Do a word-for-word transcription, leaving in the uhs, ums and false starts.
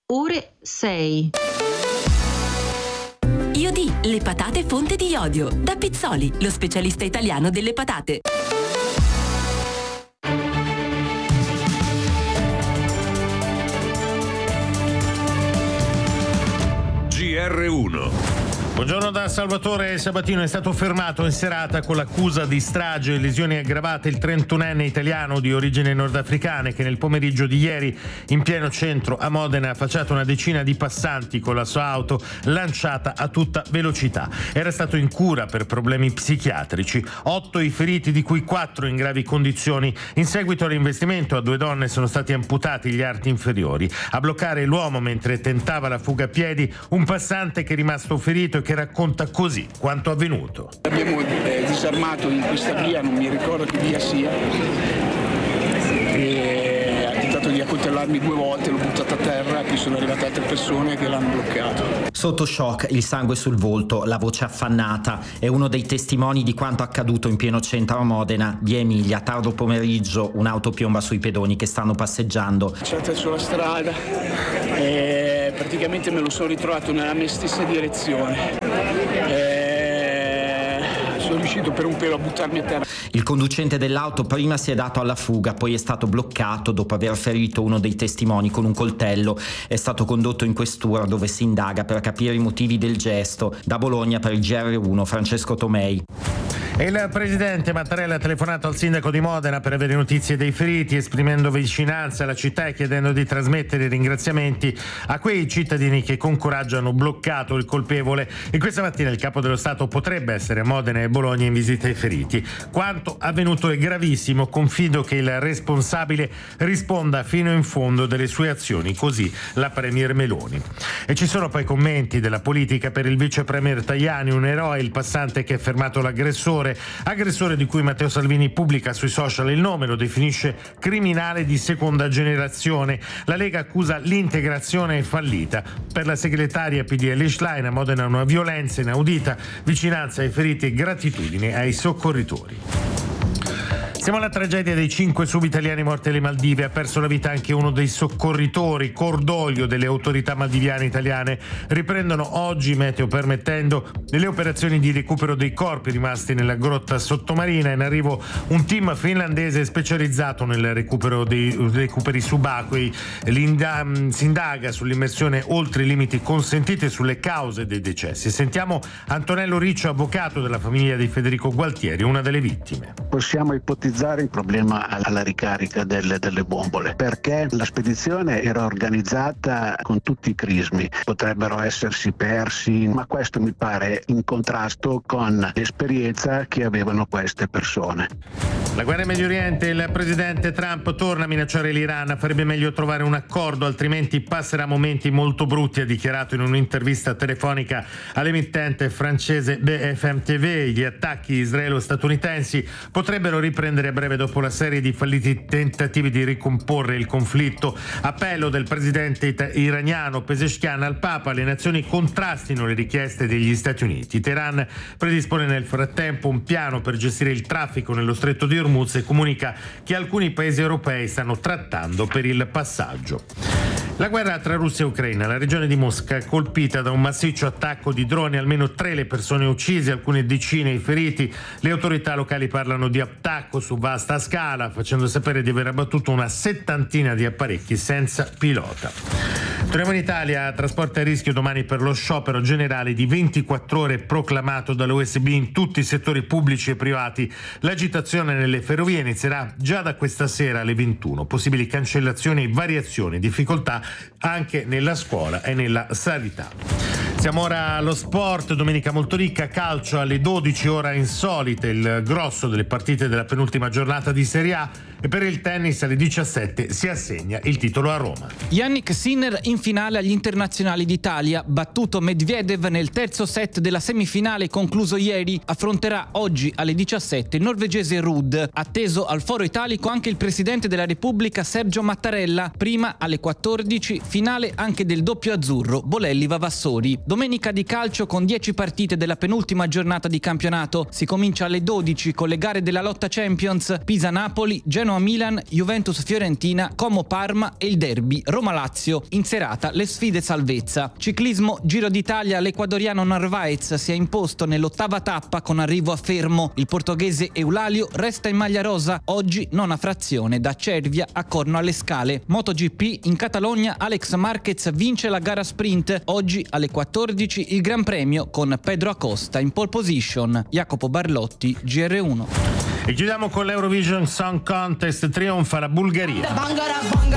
ore sei. Iodi, le patate fonte di iodio. Da Pizzoli, lo specialista italiano delle patate. G R uno. Buongiorno da Salvatore Sabatino. È stato fermato in serata con l'accusa di strage e lesioni aggravate il trentunenne italiano di origine nordafricane che nel pomeriggio di ieri in pieno centro a Modena ha affacciato una decina di passanti con la sua auto lanciata a tutta velocità. Era stato in cura per problemi psichiatrici. Otto i feriti, di cui quattro in gravi condizioni. In seguito all'investimento a due donne sono stati amputati gli arti inferiori. A bloccare l'uomo mentre tentava la fuga a piedi un passante che è rimasto ferito e che racconta così quanto avvenuto. Abbiamo eh, disarmato in questa via, non mi ricordo che via sia, e ha tentato di accoltellarmi due volte, l'ho buttato a terra, qui sono arrivate altre persone che l'hanno bloccato. Sotto shock, il sangue sul volto, la voce affannata, è uno dei testimoni di quanto accaduto in pieno centro a Modena, via Emilia. Tardo pomeriggio un'auto piomba sui pedoni che stanno passeggiando. C'è sulla strada e praticamente me lo sono ritrovato nella mia stessa direzione. E sono riuscito per un pelo a buttarmi a terra. Il conducente dell'auto prima si è dato alla fuga, poi è stato bloccato dopo aver ferito uno dei testimoni con un coltello. È stato condotto in questura dove si indaga per capire i motivi del gesto. Da Bologna per il G R uno, Francesco Tomei. Il presidente Mattarella ha telefonato al sindaco di Modena per avere notizie dei feriti, esprimendo vicinanza alla città e chiedendo di trasmettere i ringraziamenti a quei cittadini che con coraggio hanno bloccato il colpevole. E questa mattina il capo dello Stato potrebbe essere a Modena e Bologna in visita ai feriti. Quanto avvenuto è gravissimo, confido che il responsabile risponda fino in fondo delle sue azioni, così la premier Meloni. E ci sono poi commenti della politica per il vice premier Tajani, un eroe, il passante che ha fermato l'aggressore. Aggressore di cui Matteo Salvini pubblica sui social il nome, lo definisce criminale di seconda generazione. La Lega accusa l'integrazione fallita. Per la segretaria P D L Schlein a Modena una violenza inaudita, vicinanza ai feriti e gratitudine ai soccorritori. Siamo alla tragedia dei cinque subitaliani morti alle Maldive. Ha perso la vita anche uno dei soccorritori. Cordoglio delle autorità maldiviane italiane. Riprendono oggi, meteo permettendo, le operazioni di recupero dei corpi rimasti nella grotta sottomarina. In arrivo un team finlandese specializzato nel recupero dei recuperi subacquei. L'inda- si indaga sull'immersione oltre i limiti consentiti e sulle cause dei decessi. Sentiamo Antonello Riccio, avvocato della famiglia di Federico Gualtieri, una delle vittime. Possiamo ipotizzare il problema alla ricarica delle, delle bombole, perché la spedizione era organizzata con tutti i crismi, potrebbero essersi persi, ma questo mi pare in contrasto con l'esperienza che avevano queste persone. La guerra in Medio Oriente, il presidente Trump torna a minacciare l'Iran, farebbe meglio trovare un accordo, altrimenti passerà momenti molto brutti, ha dichiarato in un'intervista telefonica all'emittente francese B F M T V. Gli attacchi israelo-statunitensi potrebbero riprendere a breve dopo la serie di falliti tentativi di ricomporre il conflitto. Appello del presidente iraniano Pezeshkian al Papa, le nazioni contrastino le richieste degli Stati Uniti. Teheran predispone nel frattempo un piano per gestire il traffico nello stretto di Hormuz e comunica che alcuni paesi europei stanno trattando per il passaggio. La guerra tra Russia e Ucraina, la regione di Mosca colpita da un massiccio attacco di droni, almeno tre le persone uccise, alcune decine i feriti. Le autorità locali parlano di attacco su vasta scala, facendo sapere di aver abbattuto una settantina di apparecchi senza pilota. Torniamo in Italia, trasporti a rischio domani per lo sciopero generale di ventiquattro ore proclamato dall'U S B in tutti i settori pubblici e privati. L'agitazione nelle ferrovie inizierà già da questa sera alle ventuno. Possibili cancellazioni e variazioni, difficoltà anche nella scuola e nella sanità. Siamo ora allo sport, domenica molto ricca, calcio alle dodici, ora insolite, il grosso delle partite della penultima giornata di Serie A, e per il tennis alle diciassette si assegna il titolo a Roma. Jannik Sinner in finale agli internazionali d'Italia, battuto Medvedev nel terzo set della semifinale concluso ieri, affronterà oggi alle diciassette il norvegese Ruud. Atteso al foro italico anche il presidente della Repubblica Sergio Mattarella, prima alle quattordici finale anche del doppio azzurro Bolelli-Vavassori. Domenica di calcio con dieci partite della penultima giornata di campionato. Si comincia alle dodici con le gare della lotta Champions: Pisa-Napoli, Genoa-Milan, Juventus-Fiorentina, Como-Parma e il derby Roma-Lazio. In serata le sfide salvezza. Ciclismo Giro d'Italia, l'ecuadoriano Narvaez si è imposto nell'ottava tappa con arrivo a Fermo. Il portoghese Eulalio resta in maglia rosa, oggi nona frazione da Cervia a Corno alle Scale. MotoGP in Catalogna, Alex Marquez vince la gara sprint. Oggi alle quattordici il Gran Premio con Pedro Acosta in pole position. Jacopo Barlotti, G R uno. E chiudiamo con l'Eurovision Song Contest, trionfa la Bulgaria.